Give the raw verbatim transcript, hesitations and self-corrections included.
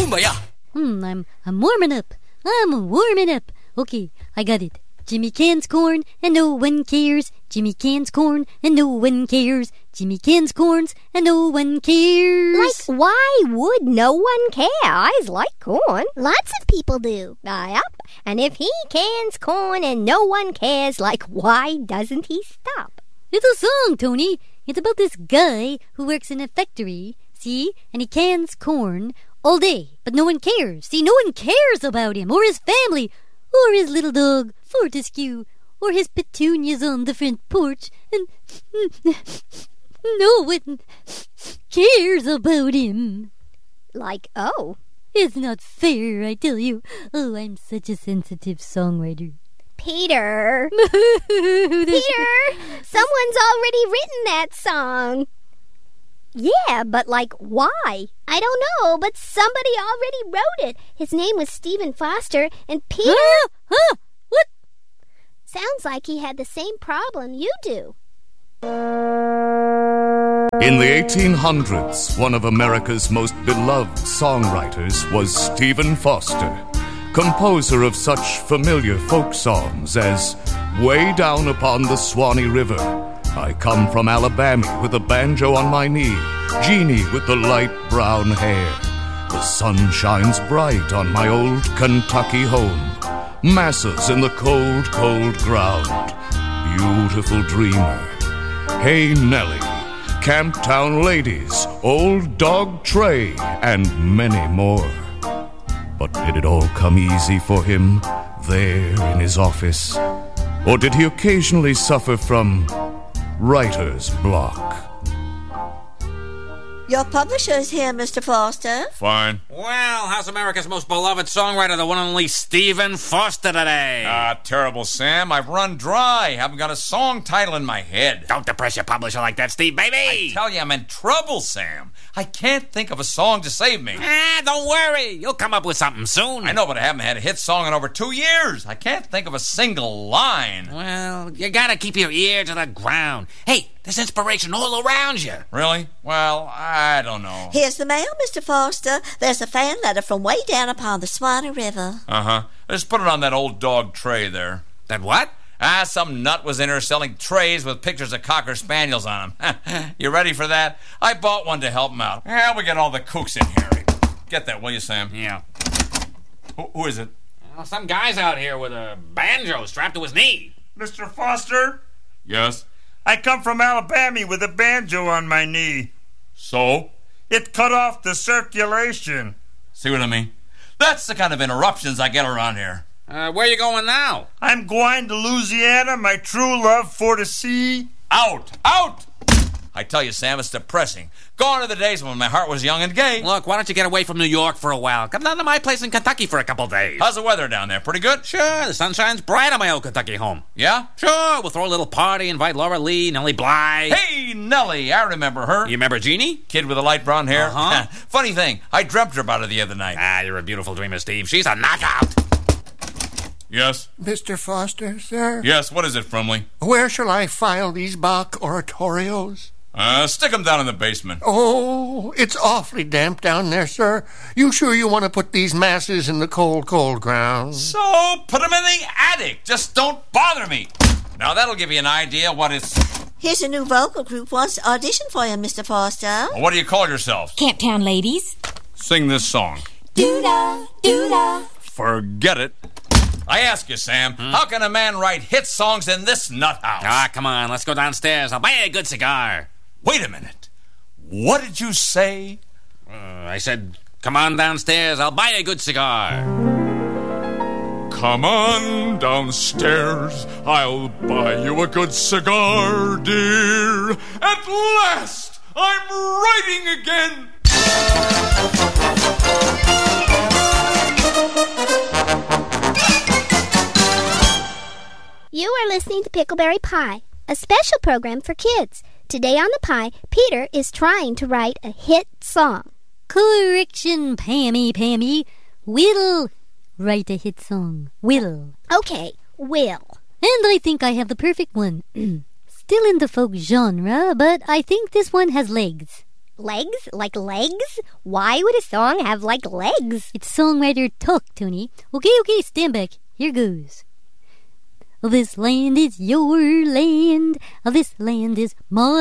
Kumbaya. Hmm, I'm, I'm warming up. I'm warming up. Okay, I got it. Jimmy cans corn and no one cares. Jimmy cans corn and no one cares. Jimmy cans corns and no one cares. Like, why would no one care? I like corn. Lots of people do. Uh, yep. And if he cans corn and no one cares, like, why doesn't he stop? It's a song, Tony. It's about this guy who works in a factory, see? And he cans corn all day. But no one cares. See, no one cares about him or his family or his little dog, Fortescue, or his petunias on the front porch. And no one cares about him. Like, oh. It's not fair, I tell you. Oh, I'm such a sensitive songwriter. Peter. Peter, someone's already written that song. Yeah, but like, why? I don't know, but somebody already wrote it. His name was Stephen Foster, and Peter... Huh? Huh? What? Sounds like he had the same problem you do. In the eighteen hundreds, one of America's most beloved songwriters was Stephen Foster, composer of such familiar folk songs as Way Down Upon the Swanee River, I Come From Alabama with a banjo on my knee, Jeannie with the light brown hair, The sun shines bright on my old Kentucky home, Masses in the cold, cold ground, Beautiful Dreamer, Hey Nellie, Camptown Ladies, Old Dog Tray, and many more. But did it all come easy for him there in his office? Or did he occasionally suffer from writer's block? Your publisher's here, Mister Foster. Fine. Well, how's America's most beloved songwriter, the one and only Stephen Foster today? Ah, terrible, Sam. I've run dry. Haven't got a song title in my head. Don't depress your publisher like that, Steve, baby. I tell you, I'm in trouble, Sam. I can't think of a song to save me. Ah, don't worry. You'll come up with something soon. I know, but I haven't had a hit song in over two years. I can't think of a single line. Well, you gotta keep your ear to the ground. Hey, there's inspiration all around you. Really? Well, I don't know. Here's the mail, Mister Foster. There's a fan letter from way down upon the Swanee River. Uh-huh. Just put it on that old dog tray there. That what? Ah, some nut was in her selling trays with pictures of Cocker Spaniels on them. You ready for that? I bought one to help him out. Yeah, we get all the kooks in here. Get that, will you, Sam? Yeah. Who, who is it? Well, some guy's out here with a banjo strapped to his knee. Mister Foster? Yes? I come from Alabama with a banjo on my knee. So? It cut off the circulation. See what I mean? That's the kind of interruptions I get around here. Uh, where you going now? I'm going to Louisiana, my true love for to see. Out! Out! I tell you, Sam, it's depressing. Gone are the days when my heart was young and gay. Look, why don't you get away from New York for a while? Come down to my place in Kentucky for a couple days. How's the weather down there? Pretty good? Sure, the sun shines bright on my old Kentucky home. Yeah? Sure, we'll throw a little party, invite Laura Lee, Nellie Bly. Hey, Nellie, I remember her. You remember Jeannie? Kid with the light brown hair? Uh-huh. Funny thing, I dreamt her about her the other night. Ah, you're a beautiful dreamer, Steve. She's a knockout. Yes? Mister Foster, sir? Yes, what is it, Frumley? Where shall I file these Bach oratorios? Uh, stick them down in the basement. Oh, it's awfully damp down there, sir. You sure you want to put these masses in the cold, cold ground? So, put them in the attic. Just don't bother me. Now, that'll give you an idea what it's... Here's a new vocal group wants to audition for you, Mister Foster. Well, what do you call yourselves? Camptown Ladies. Sing this song. Doo-da, doo-da. Forget it. I ask you, Sam, hmm? how can a man write hit songs in this nut house? Ah, come on, let's go downstairs. I'll buy you a good cigar. Wait a minute. What did you say? Uh, I said, come on downstairs. I'll buy you a good cigar. Come on downstairs. I'll buy you a good cigar, dear. At last, I'm writing again. You are listening to Pickleberry Pie, a special program for kids. Today on the Pie, Peter is trying to write a hit song. Correction, Pammy, Pammy. Will write a hit song. Will. Okay, will. And I think I have the perfect one. Still in the folk genre, but I think this one has legs. Legs? Like legs? Why would a song have like legs? It's songwriter talk, Tony. Okay, okay, stand back. Here goes. This land is your land. This land is my